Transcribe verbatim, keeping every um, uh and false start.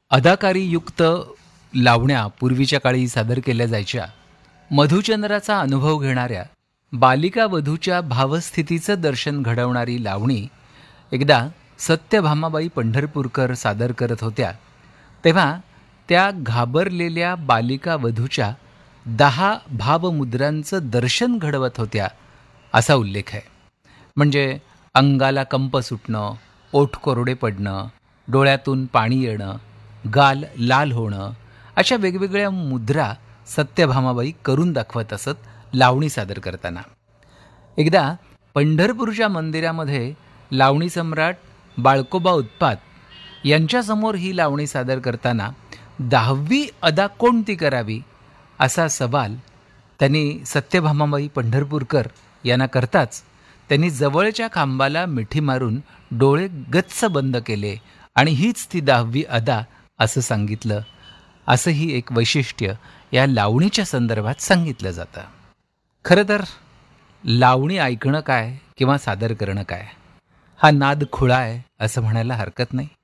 अदाकारीयुक्त लावण्या पूर्वीच्या काळी सादर केल्या जायच्या. मधुचंद्राचा अनुभव घेणाऱ्या बालिका वधूच्या भावस्थितीचं दर्शन घडवणारी लावणी एकदा सत्यभामाबाई पंढरपूरकर सादर करत होत्या, तेव्हा त्या घाबरलेल्या बालिका वधूच्या दहा भावमुद्रांचं दर्शन घडवत होत्या असा उल्लेख आहे. म्हणजे अंगाला कंप सुटणं, ओठ कोरडे पडणं, डोळ्यातून पाणी येणं, गाल लाल होणं, अशा वेगवेगळ्या मुद्रा सत्यभामाबाई करून दाखवत असत लावणी सादर करताना. एकदा पंढरपूरच्या मंदिरामध्ये लावणी सम्राट बाळकोबा उत्पात यांच्यासमोर ही लावणी सादर करताना दहावी अदा कोणती करावी असा सवाल त्यांनी सत्यभामाबाई पंढरपूरकर यांना करताच त्यांनी जवळच्या खांबाला मिठी मारून डोळे गच्च बंद केले आणि हीच ती दहावी अदा असं सांगितलं. असंही एक वैशिष्ट्य या लावणीच्या संदर्भात सांगितलं जातं. खरं तर लावणी ऐकणं काय किंवा सादर करणं काय, हा नाद खुळा आहे असं म्हणायला हरकत नाही.